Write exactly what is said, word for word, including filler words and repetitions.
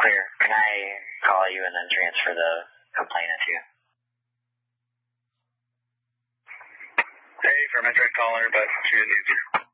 Clear. Can I call you and then transfer the complainant to you? Hey, for a metric caller, but she is easier.